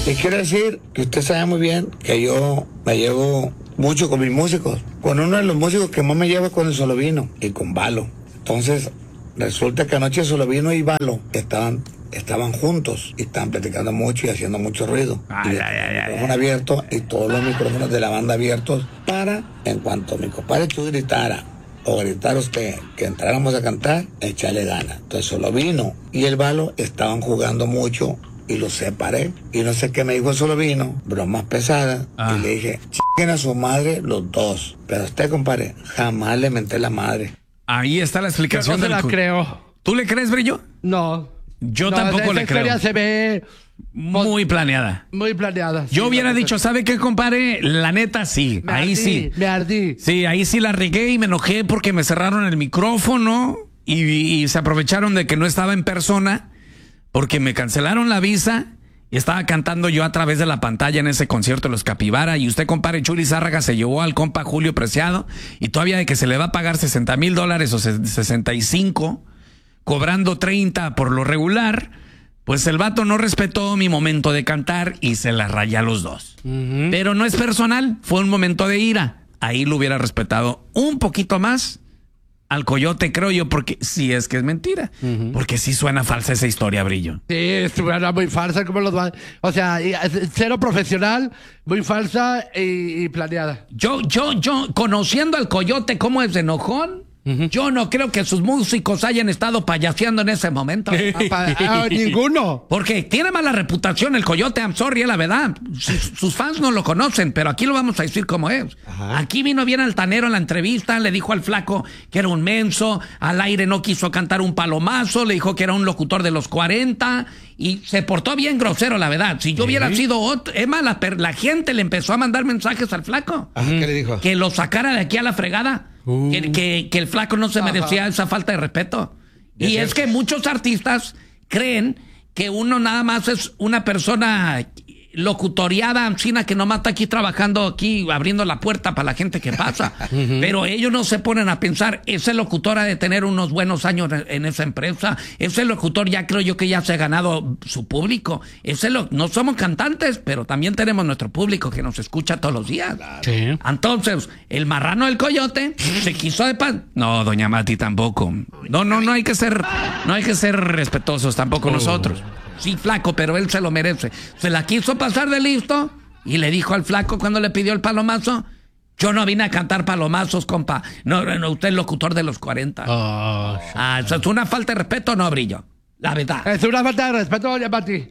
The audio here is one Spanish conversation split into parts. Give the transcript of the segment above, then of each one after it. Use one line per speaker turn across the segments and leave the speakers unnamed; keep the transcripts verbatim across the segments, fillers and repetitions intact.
Y quiero decir que usted sabe muy bien que yo me llevo mucho con mis músicos. Con uno de los músicos que más me llevo es con el Solovino y con Balo. Entonces, resulta que anoche Solovino y Balo estaban, estaban juntos y estaban platicando mucho y haciendo mucho ruido.
Ay,
y
ay, ay,
el
ay,
micrófono
ay.
abierto y todos los micrófonos de la banda abiertos para, en cuanto mi compadre Chuy gritara o gritar usted que entráramos a cantar, echarle gana. Entonces Solovino y el Balo estaban jugando mucho y los separé. Y no sé qué me dijo Solovino, bromas pesadas.
Ah.
Y le dije, chiquen a su madre los dos. Pero usted, compadre, jamás le menté la madre.
Ahí está la
Yo
explicación
no se
del
la
cu-
creo.
¿Tú le crees, Brillo?
No.
Yo
No,
tampoco
esa
le creo.
historia se ve
Muy planeada.
muy planeada. sí,
Yo hubiera
no, no,
dicho, ¿sabe qué, compadre? La neta, sí.
me
Ahí
ardí,
sí.
Me ardí.
Sí, ahí sí la regué y me enojé porque me cerraron el micrófono y, y se aprovecharon de que no estaba en persona porque me cancelaron la visa y estaba cantando yo a través de la pantalla en ese concierto de los Capibara y usted, compadre Chuli Zárraga, se llevó al compa Julio Preciado y todavía de que se le va a pagar sesenta mil dólares o sesenta y cinco, cobrando treinta por lo regular, pues el vato no respetó mi momento de cantar y se la raya a los dos.
Ujú.
Pero no es personal, fue un momento de ira. Ahí lo hubiera respetado un poquito más al Coyote, creo yo, porque sí es que es mentira.
Ujú.
Porque sí suena falsa esa historia, Brillo.
Sí, estuviera muy falsa, como los va. O sea, y- cero profesional, muy falsa y, y planeada.
Yo, yo, yo, conociendo al Coyote cómo es de enojón, yo no creo que sus músicos hayan estado payaseando en ese momento.
Ah, pa- ah, ninguno.
Porque tiene mala reputación el Coyote, I'm sorry, es la verdad. Sus, sus fans no lo conocen, pero aquí lo vamos a decir como es. Aquí vino bien altanero en la entrevista, le dijo al flaco que era un menso, al aire no quiso cantar un palomazo, le dijo que era un locutor de los cuarenta y se portó bien grosero, la verdad. Si yo hubiera sido otro, es más, la, per- la gente le empezó a mandar mensajes al flaco.
Ajá, ¿qué le dijo?
Que lo sacara de aquí a la fregada.
Uh.
Que, que- que el flaco no se
Ajá.
merecía esa falta de respeto. Y
Es
es que muchos artistas creen que uno nada más es una persona locutoriada, ancina, que nomás está aquí trabajando, aquí abriendo la puerta para la gente que pasa. Pero ellos no se ponen a pensar, ese locutor ha de tener unos buenos años en esa empresa. Ese locutor ya creo yo que ya se ha ganado su público. Ese lo, no somos cantantes, pero también tenemos nuestro público que nos escucha todos los días.
Sí.
Entonces, el marrano del Coyote se quiso de pan. No, doña Mati, tampoco. No, no, no hay que ser, no hay que ser respetuosos tampoco nosotros. Sí, flaco, pero él se lo merece. Se la quiso pasar de listo y le dijo al flaco cuando le pidió el palomazo, yo no vine a cantar palomazos, compa. No, no, usted es locutor de los cuarenta.
Oh,
Ah, ¿eso es una falta de respeto o no, Brillo? La verdad.
es una falta de respeto, doña Mati.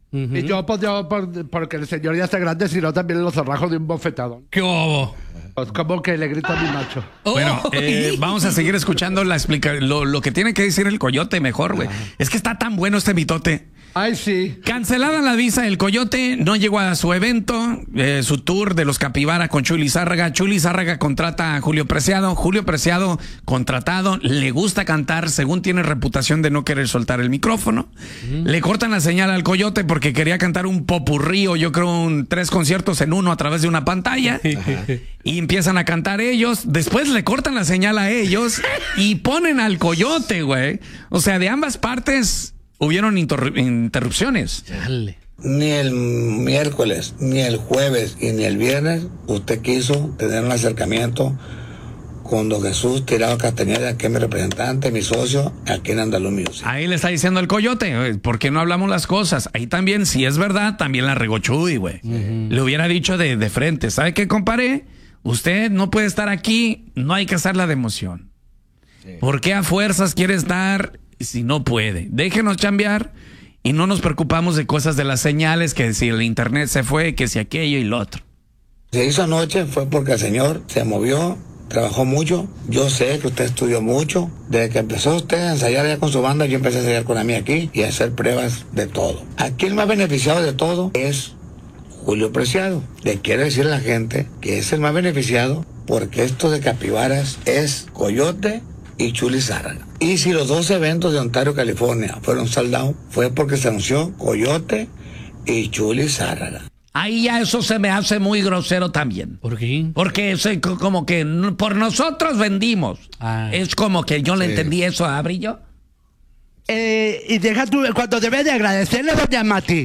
Y yo, pues, yo, por- porque el señor ya está grande, sino también los zorrajos de un bofetadón.
¿Qué hubo?
Pues como que le grito a mi macho.
Bueno, eh, vamos a seguir escuchando la explica lo, lo que tiene que decir el Coyote mejor, güey. Es que está tan bueno este mitote.
Ay, sí.
Cancelada la visa, el Coyote no llegó a su evento, eh, su tour de los Capibara con Chuli Zárraga. Chuli Zárraga contrata a Julio Preciado. Julio Preciado, contratado, le gusta cantar, según tiene reputación de no querer soltar el micrófono. Le cortan la señal al Coyote porque quería cantar un popurrí o yo creo un tres conciertos en uno a través de una pantalla. Y empiezan a cantar ellos. Después le cortan la señal a ellos y ponen al Coyote, güey. O sea, de ambas partes hubieron interru- interrupciones.
Ni el miércoles, ni el jueves y ni el viernes usted quiso tener un acercamiento con don Jesús Tirado Castañeda, que es mi representante, mi socio aquí en Andaluz Music.
Ahí le está diciendo el Coyote, eh, ¿por qué no hablamos las cosas? Ahí también, si es verdad, también la regó Chuy, güey. Le hubiera dicho de, de frente, ¿sabe qué, compadre? Usted no puede estar aquí, no hay que hacerla de emoción. ¿Por qué a fuerzas quiere estar si no puede? Déjenos chambear y no nos preocupamos de cosas de las señales, que si el internet se fue, que si aquello y lo otro.
Se hizo anoche fue porque el señor se movió, trabajó mucho. Yo sé que usted estudió mucho. Desde que empezó usted a ensayar ya con su banda, yo empecé a ensayar con la mía aquí y a hacer pruebas de todo. Aquí el más beneficiado de todo es Julio Preciado. Le quiero decir a la gente que es el más beneficiado porque esto de Capibaras es Coyote y Chuli Zárraga. Y si los dos eventos de Ontario, California fueron sold out, fue porque se anunció Coyote y Chuli Zárraga.
Ahí ya eso se me hace muy grosero también.
¿Por qué?
Porque es eh, co- como que n- por nosotros vendimos.
Ah.
Es como que yo le
Sí.
entendí eso a Brillo.
Eh, y deja tú, cuando debes de agradecerle, doña Mati,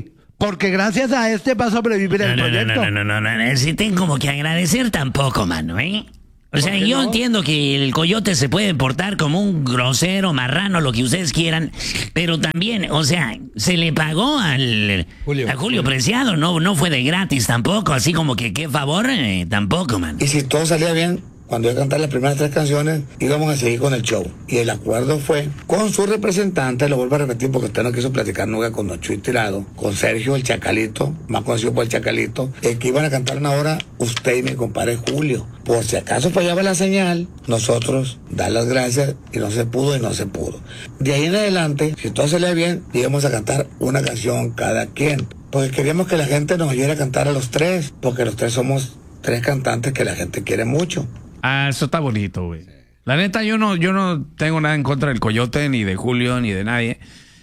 Porque gracias a este va a sobrevivir
No,
el
no, no,
proyecto.
no, no, no, no, no, si tengo como que agradecer tampoco, mano, ¿eh? O sea, yo
no?
entiendo que el coyote se puede portar como un grosero, marrano, lo que ustedes quieran, pero también, o sea, se le pagó al
Julio.
a Julio Preciado, no, no fue de gratis tampoco, así como que qué favor, eh, tampoco, man.
Y si todo salía bien, cuando iba a cantar las primeras tres canciones, íbamos a seguir con el show. Y el acuerdo fue con su representante, lo vuelvo a repetir porque usted no quiso platicar nunca con Don Chuy Tirado, con Sergio el Chacalito, más conocido por el Chacalito, el que iban a cantar una hora usted y mi compadre Julio. Por si acaso fallaba la señal, nosotros dar las gracias y no se pudo y no se pudo. De ahí en adelante, si todo salía bien, íbamos a cantar una canción cada quien. Porque queríamos que la gente nos ayudara a cantar a los tres, porque los tres somos tres cantantes que la gente quiere mucho.
Ah, eso está bonito, güey. La neta, yo no, yo no tengo nada en contra del Coyote, ni de Julio, ni de nadie.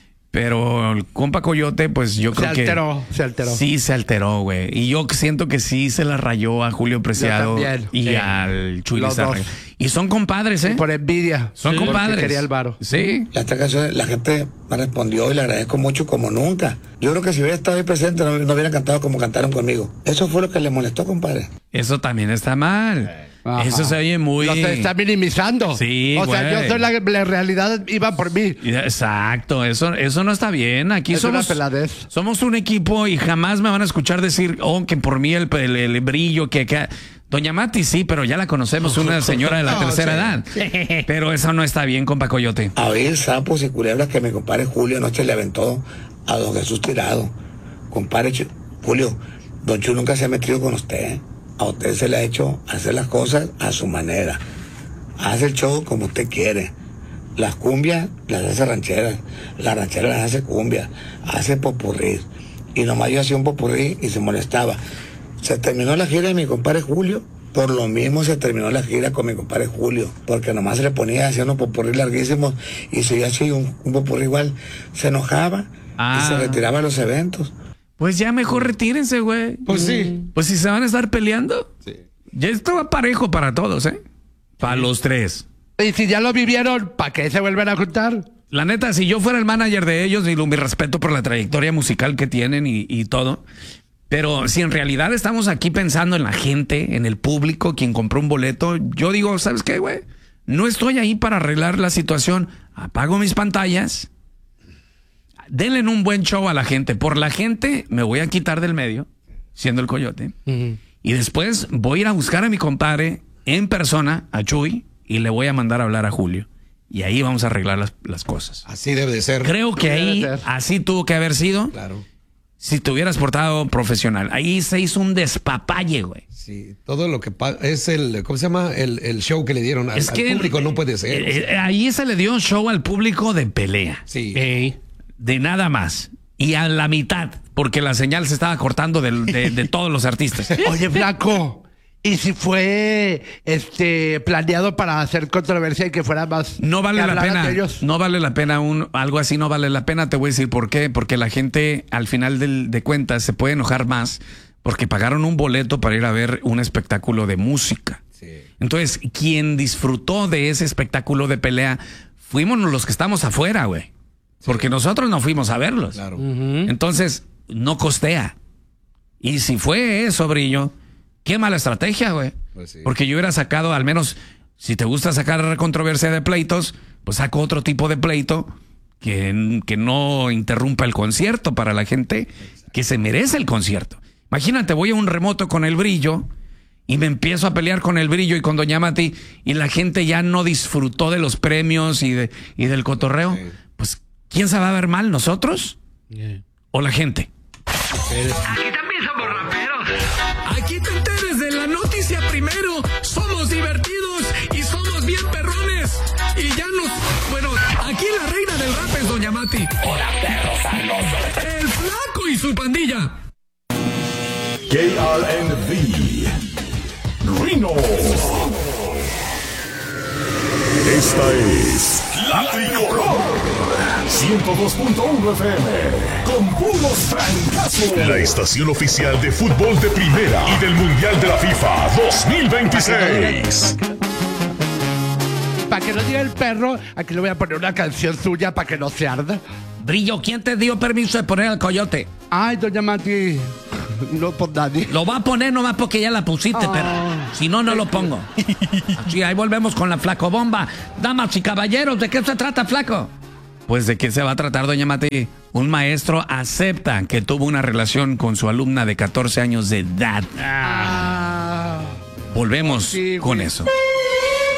Pero el compa Coyote, pues yo creo que...
Se alteró, se alteró.
Sí, se alteró, güey. Y yo siento que sí se la rayó a Julio Preciado
Yo también,
y
sí.
al Chuy
Los
Lizárraga.
dos.
Y son compadres, ¿eh?
Por envidia.
Son
Porque
compadres.
quería el varo.
Sí.
Las tres canciones, la gente me respondió y le agradezco mucho como nunca. Yo creo que si hubiera estado ahí presente no, no hubieran cantado como cantaron conmigo. Eso fue lo que le molestó, compadre.
Eso también está mal.
Ajá.
Eso se oye muy...
Lo se está minimizando.
Sí,
O sea,
güey.
yo soy la, la realidad, iba por mí.
Exacto, eso, eso no está bien. Aquí
Es
somos,
una peladez.
somos un equipo y jamás me van a escuchar decir, oh, que por mí el, el, el brillo, que acá. Doña Mati sí, pero ya la conocemos, una señora de la
No,
tercera
sí.
edad. Pero eso no está bien, compa Coyote.
A ver, sapos y culebras que mi compadre Julio anoche le aventó a don Jesús Tirado. Compadre Chu- Julio, don Chu nunca se ha metido con usted. A usted se le ha hecho hacer las cosas a su manera. Hace el show como usted quiere. Las cumbias las hace rancheras, las rancheras las hace cumbias, hace popurrí. Y nomás yo hacía un popurrí y se molestaba. Se terminó la gira de mi compadre Julio, por lo mismo se terminó la gira con mi compadre Julio, porque nomás se le ponía haciendo popurrí larguísimos y si yo hacía un, un popurrí igual, se enojaba
Ah.
y se retiraba de los eventos.
Pues ya mejor retírense, güey.
Pues sí.
Pues si se van a estar peleando,
Sí.
ya esto va parejo para todos, ¿eh? Para los tres.
Y si ya lo vivieron, ¿para qué se vuelven a juntar?
La neta, si yo fuera el manager de ellos, y lo, mi respeto por la trayectoria musical que tienen y, y todo, pero si en realidad estamos aquí pensando en la gente, en el público, quien compró un boleto, yo digo, ¿sabes qué, güey? No estoy ahí para arreglar la situación. Apago mis pantallas, denle un buen show a la gente. Por la gente me voy a quitar del medio, siendo el Coyote, y después voy a ir a buscar a mi compadre en persona, a Chuy, y le voy a mandar a hablar a Julio. Y ahí vamos a arreglar las, las cosas.
Así debe de ser.
Creo que
Debe
ahí
ser.
así tuvo que haber sido
Claro.
si te hubieras portado profesional. Ahí se hizo un despapalle, güey.
Sí, todo lo que pa- es el, ¿cómo se llama? El, el show que le dieron al,
Es
al
que
público no puede ser.
eh, eh, ahí se le dio un show al público de pelea.
Sí.
De nada más. Y a la mitad, porque la señal se estaba cortando del- de, de todos los artistas.
Oye, flaco, ¿y si fue este planeado para hacer controversia y que fuera más...
No vale
que
la
hablaran
pena.
de ellos?
No vale la pena un algo así, no vale la pena. Te voy a decir por qué. Porque la gente, al final del- de cuentas, se puede enojar más porque pagaron un boleto para ir a ver un espectáculo de música.
Sí.
Entonces, quien disfrutó de ese espectáculo de pelea fuimos los que estamos afuera, güey. Porque nosotros no fuimos a verlos.
Claro.
Entonces, no costea. Y si fue eso, Brillo, qué mala estrategia, güey.
Pues sí.
Porque yo hubiera sacado, al menos, si te gusta sacar controversia de pleitos, pues saco otro tipo de pleito que, que no interrumpa el concierto para la gente que se merece el concierto. Imagínate, voy a un remoto con el Brillo y me empiezo a pelear con el Brillo y con Doña Mati y la gente ya no disfrutó de los premios y, de, y del cotorreo.
Sí.
Pues, ¿quién se va a ver mal? ¿Nosotros? ¿O la gente?
Aquí también somos raperos.
Aquí te enteres de la noticia primero. Somos divertidos y somos bien perrones. Y ya nos... Bueno, aquí la reina del rap es Doña Mati. Hola, perros sabrosos. El Flaco y su pandilla.
K R N V Rino. Esta es La Tricolor ciento dos punto uno F M con puros francazos. La estación oficial de fútbol de primera y del Mundial de la FIFA dos mil veintiséis.
Para que no diga el perro, aquí le voy a poner una canción suya para que no se arda.
Brillo, ¿quién te dio permiso de poner al coyote?
Ay, doña Mati. No, pues nadie.
Lo va a poner nomás porque ya la pusiste,
Oh.
pero si no, no lo pongo. Así, ahí volvemos con la flacobomba. Damas y caballeros, ¿de qué se trata, flaco? Pues de qué se va a tratar, doña Mati. Un maestro acepta que tuvo una relación con su alumna de catorce años de edad.
Ah.
Volvemos
Sí,
con
güey.
eso.